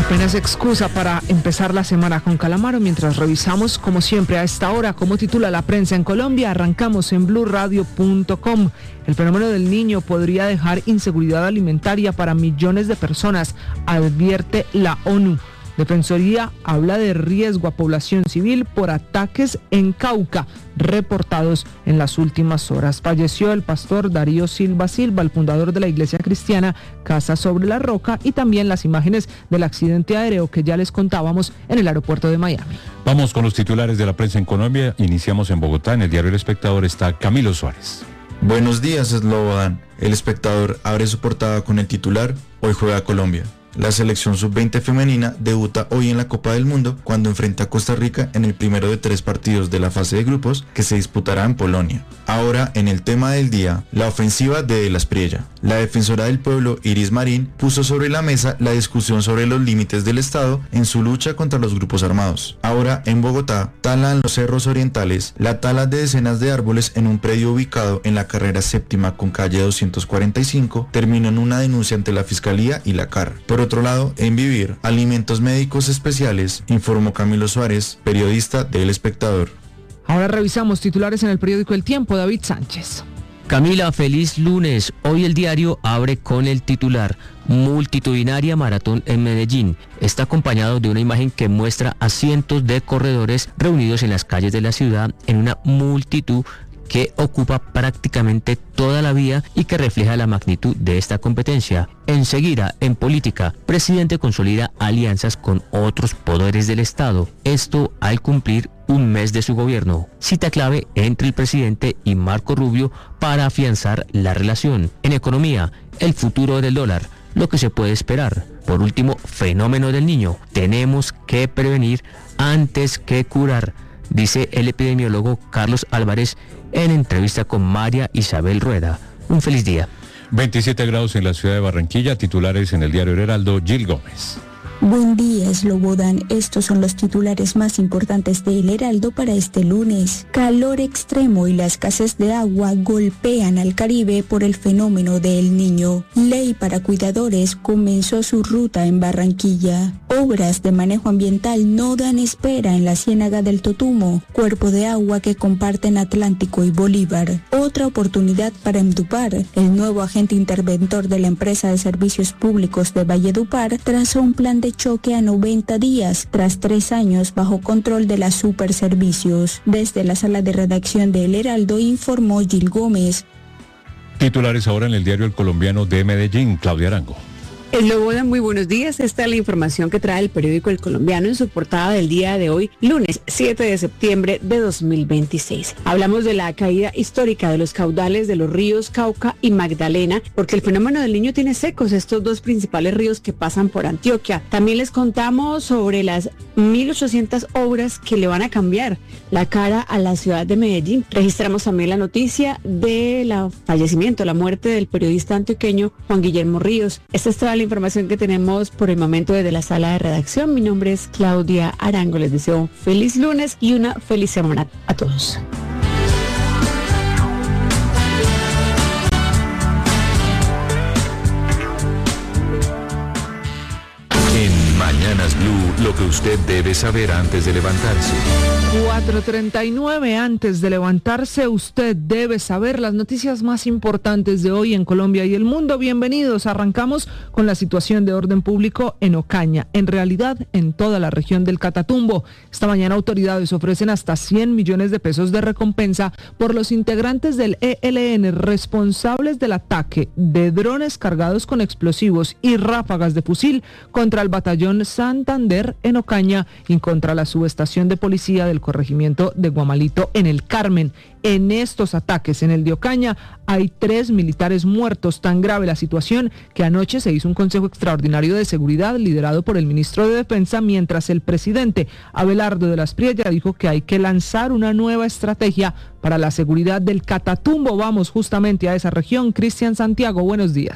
Apenas excusa para empezar la semana con Calamaro mientras revisamos, como siempre, a esta hora, cómo titula la prensa en Colombia. Arrancamos en blurradio.com. El fenómeno del Niño podría dejar inseguridad alimentaria para millones de personas, advierte la ONU. Defensoría habla de riesgo a población civil por ataques en Cauca, reportados en las últimas horas. Falleció el pastor Darío Silva Silva, el fundador de la iglesia cristiana Casa sobre la Roca, y también las imágenes del accidente aéreo que ya les contábamos en el aeropuerto de Miami. Vamos con los titulares de la prensa en Colombia. Iniciamos en Bogotá. En el diario El Espectador está Camilo Suárez. Buenos días, Slobodan. El Espectador abre su portada con el titular: Hoy juega Colombia. La selección sub-20 femenina debuta hoy en la Copa del Mundo cuando enfrenta a Costa Rica en el primero de 3 partidos de la fase de grupos que se disputará en Polonia. Ahora, en el tema del día, la ofensiva de Las Priella. La defensora del pueblo, Iris Marín, puso sobre la mesa la discusión sobre los límites del Estado en su lucha contra los grupos armados. Ahora, en Bogotá, talan los cerros orientales. La tala de decenas de árboles en un predio ubicado en la carrera séptima con calle 245 terminó en una denuncia ante la Fiscalía y la CAR. Por otro lado, en Vivir, alimentos médicos especiales, informó Camilo Suárez, periodista de El Espectador. Ahora revisamos titulares en el periódico El Tiempo. David Sánchez. Camila, feliz lunes. Hoy el diario abre con el titular: multitudinaria maratón en Medellín. Está acompañado de una imagen que muestra a cientos de corredores reunidos en las calles de la ciudad en una multitud que ocupa prácticamente toda la vía y que refleja la magnitud de esta competencia. Enseguida, en política, presidente consolida alianzas con otros poderes del Estado. Esto al cumplir un mes de su gobierno. Cita clave entre el presidente y Marco Rubio para afianzar la relación. En economía, el futuro del dólar, lo que se puede esperar. Por último, fenómeno del Niño. Tenemos que prevenir antes que curar, dice el epidemiólogo Carlos Álvarez en entrevista con María Isabel Rueda. Un feliz día. 27 grados en la ciudad de Barranquilla. Titulares en el diario El Heraldo, Gil Gómez. Buen día, Slobodan. Estos son los titulares más importantes de El Heraldo para este lunes. Calor extremo y la escasez de agua golpean al Caribe por el fenómeno del Niño. Ley para cuidadores comenzó su ruta en Barranquilla. Obras de manejo ambiental no dan espera en la Ciénaga del Totumo, cuerpo de agua que comparten Atlántico y Bolívar. Otra oportunidad para Emdupar. El nuevo agente interventor de la empresa de servicios públicos de Valledupar trazó un plan de choque a 90 días, tras 3 años bajo control de las Superservicios. Desde la sala de redacción de El Heraldo informó Gil Gómez. Titulares ahora en el diario El Colombiano de Medellín, Claudia Arango. Slobodan, muy buenos días. Esta es la información que trae el periódico El Colombiano en su portada del día de hoy, lunes 7 de septiembre de 2026. Hablamos de la caída histórica de los caudales de los ríos Cauca y Magdalena, porque el fenómeno del Niño tiene secos estos dos principales ríos que pasan por Antioquia. También les contamos sobre las 1.800 obras que le van a cambiar la cara a la ciudad de Medellín. Registramos también la noticia de la fallecimiento, la muerte del periodista antioqueño Juan Guillermo Ríos. Esta es toda la información que tenemos por el momento desde la sala de redacción. Mi nombre es Claudia Arango. Les deseo un feliz lunes y una feliz semana a todos. En Mañanas Blue, lo que usted debe saber antes de levantarse. 4:39 antes de levantarse, usted debe saber las noticias más importantes de hoy en Colombia y el mundo. Bienvenidos. Arrancamos con la situación de orden público en Ocaña, en realidad en toda la región del Catatumbo. Esta mañana autoridades ofrecen hasta 100 millones de pesos de recompensa por los integrantes del ELN responsables del ataque de drones cargados con explosivos y ráfagas de fusil contra el batallón Santander en Ocaña y contra la subestación de policía del corregimiento de Guamalito en el Carmen. En estos ataques en el de Ocaña hay 3 militares muertos. Tan grave la situación que anoche se hizo un consejo extraordinario de seguridad liderado por el ministro de Defensa, mientras el presidente Abelardo de las Priella dijo que hay que lanzar una nueva estrategia para la seguridad del Catatumbo. Vamos justamente a esa región. Cristian Santiago, buenos días.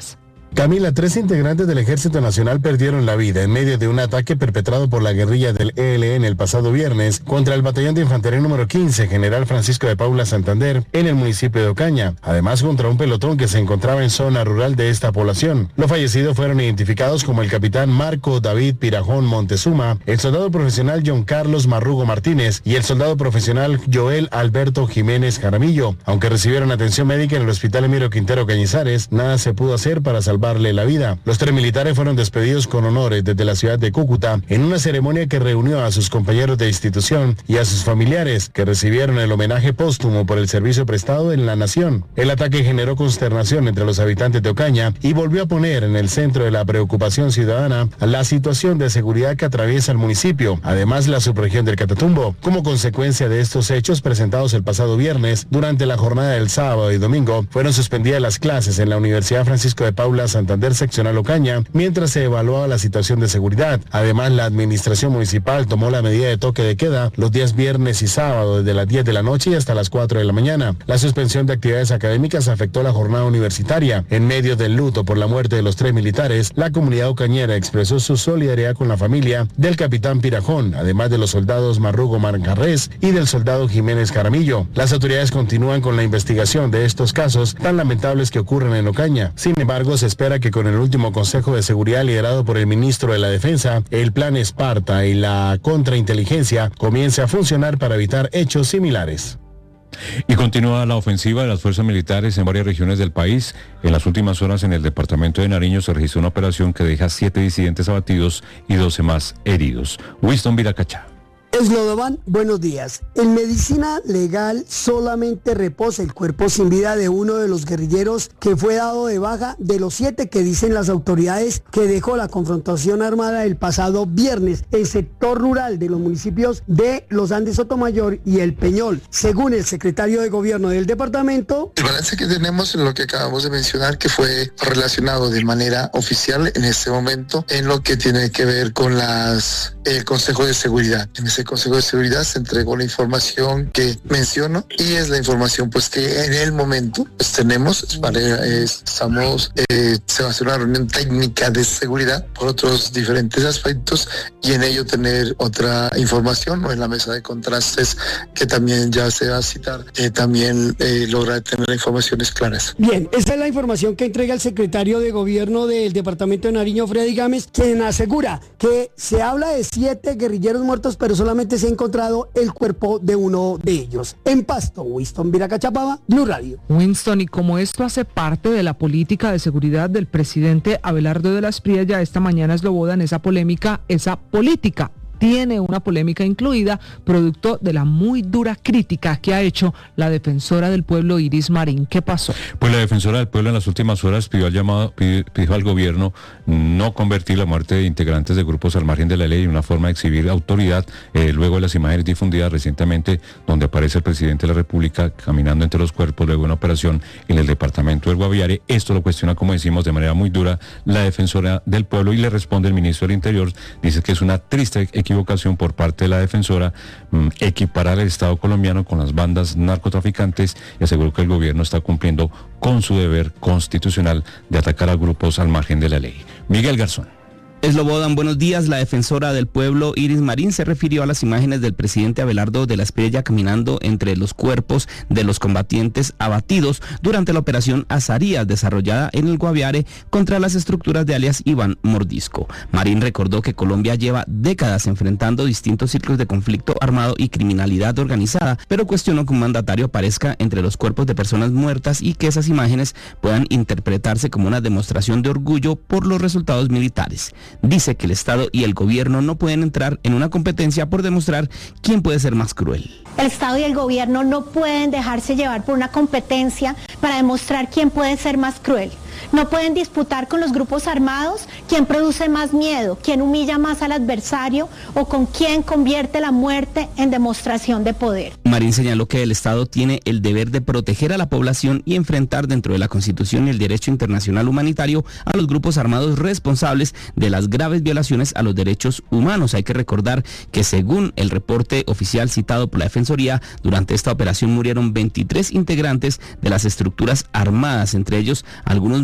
Camila, 3 integrantes del Ejército Nacional perdieron la vida en medio de un ataque perpetrado por la guerrilla del ELN el pasado viernes contra el Batallón de Infantería número 15, General Francisco de Paula Santander, en el municipio de Ocaña. Además, contra un pelotón que se encontraba en zona rural de esta población. Los fallecidos fueron identificados como el capitán Marco David Pirajón Montezuma, el soldado profesional John Carlos Marrugo Martínez y el soldado profesional Joel Alberto Jiménez Jaramillo. Aunque recibieron atención médica en el Hospital Emilio Quintero Cañizares, nada se pudo hacer para salvarle la vida. Los 3 militares fueron despedidos con honores desde la ciudad de Cúcuta en una ceremonia que reunió a sus compañeros de institución y a sus familiares, que recibieron el homenaje póstumo por el servicio prestado en la nación. El ataque generó consternación entre los habitantes de Ocaña y volvió a poner en el centro de la preocupación ciudadana la situación de seguridad que atraviesa el municipio, además la subregión del Catatumbo. Como consecuencia de estos hechos presentados el pasado viernes, durante la jornada del sábado y domingo, fueron suspendidas las clases en la Universidad Francisco de Paula Santander seccional Ocaña, mientras se evaluaba la situación de seguridad. Además, la administración municipal tomó la medida de toque de queda los días viernes y sábado desde las 10 de la noche y hasta las 4 de la mañana. La suspensión de actividades académicas afectó la jornada universitaria. En medio del luto por la muerte de los 3 militares, la comunidad ocañera expresó su solidaridad con la familia del capitán Pirajón, además de los soldados Marrugo Manjarrés y del soldado Jiménez Jaramillo. Las autoridades continúan con la investigación de estos casos tan lamentables que ocurren en Ocaña. Sin embargo, se espera que con el último Consejo de Seguridad liderado por el ministro de la Defensa, el Plan Esparta y la contrainteligencia comience a funcionar para evitar hechos similares. Y continúa la ofensiva de las fuerzas militares en varias regiones del país. En las últimas horas en el departamento de Nariño se registró una operación que deja 7 disidentes abatidos y 12 más heridos. Winston Viracachá. Eslodovan, buenos días. En medicina legal solamente reposa el cuerpo sin vida de uno de los guerrilleros que fue dado de baja de los 7 que dicen las autoridades que dejó la confrontación armada el pasado viernes en sector rural de los municipios de Los Andes Sotomayor y El Peñol. Según el secretario de gobierno del departamento, el balance que tenemos en lo que acabamos de mencionar, que fue relacionado de manera oficial en este momento en lo que tiene que ver con el Consejo de Seguridad. En ese Consejo de Seguridad se entregó la información que menciono y es la información pues que en el momento pues tenemos, se va a hacer una reunión técnica de seguridad por otros diferentes aspectos y en ello tener otra información, ¿no? En la mesa de contrastes que también ya se va a citar, también lograr tener informaciones claras. Bien, esta es la información que entrega el secretario de gobierno del departamento de Nariño, Freddy Gámez, quien asegura que se habla de 7 guerrilleros muertos, pero solamente se ha encontrado el cuerpo de uno de ellos. En Pasto, Winston Viracachapaba, Blue Radio. Winston, y como esto hace parte de la política de seguridad del presidente Abelardo de la Espriella, ya esta mañana Eslobodan, esa política tiene una polémica incluida, producto de la muy dura crítica que ha hecho la defensora del pueblo Iris Marín. ¿Qué pasó? Pues la defensora del pueblo en las últimas horas pidió al gobierno no convertir la muerte de integrantes de grupos al margen de la ley en una forma de exhibir autoridad, luego de las imágenes difundidas recientemente donde aparece el presidente de la República caminando entre los cuerpos luego de una operación en el departamento del Guaviare. Esto lo cuestiona, como decimos, de manera muy dura la defensora del pueblo y le responde el ministro del Interior, dice que es una triste equivocación por parte de la defensora equiparar el Estado colombiano con las bandas narcotraficantes y aseguró que el gobierno está cumpliendo con su deber constitucional de atacar a grupos al margen de la ley. Miguel Garzón. Eslobodan, buenos días. La defensora del pueblo Iris Marín se refirió a las imágenes del presidente Abelardo de la Espriella caminando entre los cuerpos de los combatientes abatidos durante la operación Azarías desarrollada en el Guaviare contra las estructuras de alias Iván Mordisco. Marín recordó que Colombia lleva décadas enfrentando distintos ciclos de conflicto armado y criminalidad organizada, pero cuestionó que un mandatario aparezca entre los cuerpos de personas muertas y que esas imágenes puedan interpretarse como una demostración de orgullo por los resultados militares. Dice que el Estado y el gobierno no pueden entrar en una competencia por demostrar quién puede ser más cruel. El Estado y el gobierno no pueden dejarse llevar por una competencia para demostrar quién puede ser más cruel. No pueden disputar con los grupos armados quién produce más miedo, quién humilla más al adversario o con quién convierte la muerte en demostración de poder. Marín señaló que el Estado tiene el deber de proteger a la población y enfrentar dentro de la Constitución y el derecho internacional humanitario a los grupos armados responsables de las graves violaciones a los derechos humanos. Hay que recordar que según el reporte oficial citado por la Defensoría, durante esta operación murieron 23 integrantes de las estructuras armadas, entre ellos algunos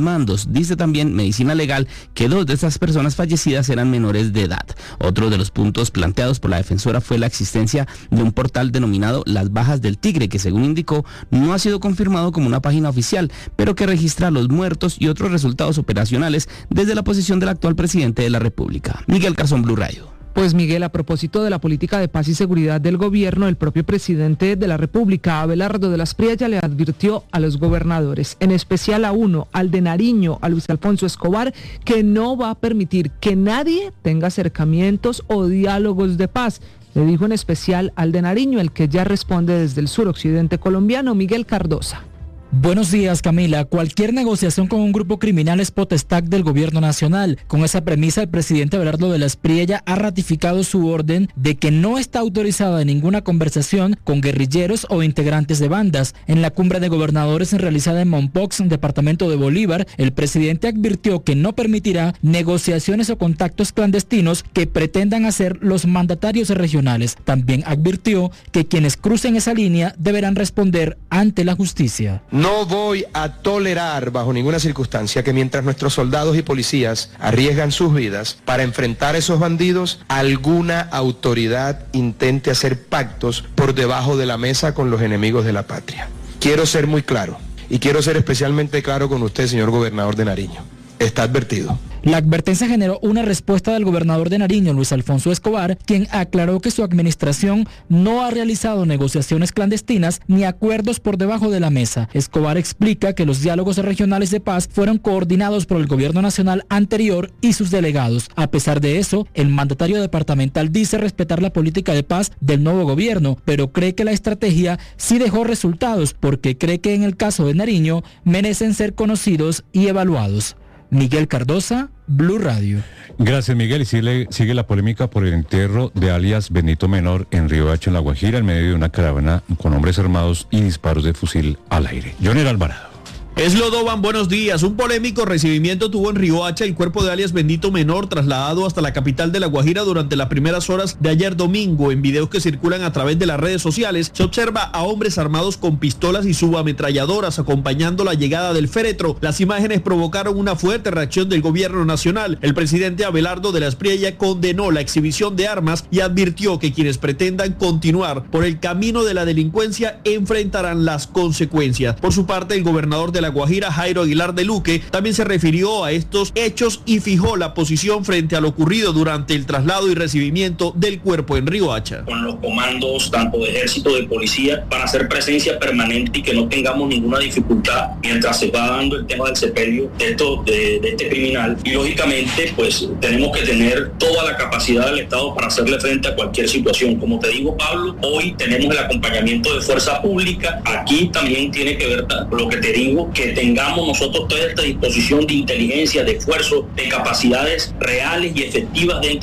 mandos. Dice también Medicina Legal que 2 de estas personas fallecidas eran menores de edad. Otro de los puntos planteados por la defensora fue la existencia de un portal denominado Las Bajas del Tigre, que según indicó no ha sido confirmado como una página oficial, pero que registra los muertos y otros resultados operacionales desde la posición del actual presidente de la República. Miguel Garzón, Blue Radio. Pues Miguel, a propósito de la política de paz y seguridad del gobierno, el propio presidente de la República, Abelardo de la Espriella, le advirtió a los gobernadores, en especial a uno, al de Nariño, a Luis Alfonso Escobar, que no va a permitir que nadie tenga acercamientos o diálogos de paz. Le dijo en especial al de Nariño, el que ya responde desde el suroccidente colombiano, Miguel Cardosa. Buenos días, Camila. Cualquier negociación con un grupo criminal es potestad del gobierno nacional. Con esa premisa, el presidente Abelardo de la Espriella ha ratificado su orden de que no está autorizada ninguna conversación con guerrilleros o integrantes de bandas. En la cumbre de gobernadores realizada en Mompox, departamento de Bolívar, el presidente advirtió que no permitirá negociaciones o contactos clandestinos que pretendan hacer los mandatarios regionales. También advirtió que quienes crucen esa línea deberán responder ante la justicia. No voy a tolerar bajo ninguna circunstancia que mientras nuestros soldados y policías arriesgan sus vidas para enfrentar a esos bandidos, alguna autoridad intente hacer pactos por debajo de la mesa con los enemigos de la patria. Quiero ser muy claro, y quiero ser especialmente claro con usted, señor gobernador de Nariño. Está advertido. La advertencia generó una respuesta del gobernador de Nariño, Luis Alfonso Escobar, quien aclaró que su administración no ha realizado negociaciones clandestinas ni acuerdos por debajo de la mesa. Escobar explica que los diálogos regionales de paz fueron coordinados por el gobierno nacional anterior y sus delegados. A pesar de eso, el mandatario departamental dice respetar la política de paz del nuevo gobierno, pero cree que la estrategia sí dejó resultados porque cree que en el caso de Nariño merecen ser conocidos y evaluados. Miguel Cardosa, Blue Radio. Gracias, Miguel. Y sigue la polémica por el entierro de alias Benito Menor en Riohacha, en La Guajira, en medio de una caravana con hombres armados y disparos de fusil al aire. Joner Alvarado. Eslodoban, buenos días. Un polémico recibimiento tuvo en Riohacha el cuerpo de alias Benito Menor, trasladado hasta la capital de La Guajira durante las primeras horas de ayer domingo. En videos que circulan a través de las redes sociales, se observa a hombres armados con pistolas y subametralladoras acompañando la llegada del féretro. Las imágenes provocaron una fuerte reacción del gobierno nacional. El presidente Abelardo de la Espriella condenó la exhibición de armas y advirtió que quienes pretendan continuar por el camino de la delincuencia enfrentarán las consecuencias. Por su parte, el gobernador de La Guajira, Jairo Aguilar de Luque, también se refirió a estos hechos y fijó la posición frente a lo ocurrido durante el traslado y recibimiento del cuerpo en Riohacha. Con los comandos tanto de ejército, de policía, para hacer presencia permanente y que no tengamos ninguna dificultad mientras se va dando el tema del sepelio de este criminal. Y lógicamente, pues tenemos que tener toda la capacidad del Estado para hacerle frente a cualquier situación. Como te digo, Pablo, hoy tenemos el acompañamiento de fuerza pública. Aquí también tiene que ver lo que te digo, que tengamos nosotros toda esta disposición de inteligencia, de esfuerzo, de capacidades reales y efectivas dentro